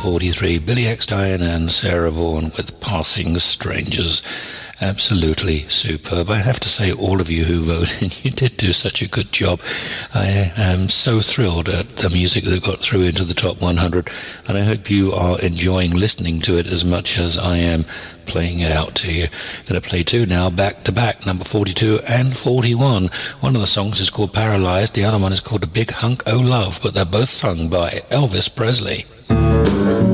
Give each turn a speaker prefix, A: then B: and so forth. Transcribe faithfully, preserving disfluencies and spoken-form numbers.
A: forty-three, Billy Eckstein and Sarah Vaughan with Passing Strangers. Absolutely superb. I have to say, all of you who voted, you did do such a good job. I am so thrilled at the music that got through into the top one hundred, and I hope you are enjoying listening to it as much as I am playing it out to you. Going to play two now, back to back, number forty-two and forty-one. One of the songs is called Paralyzed, the other one is called A Big Hunk O' Love, but they're both sung by Elvis Presley.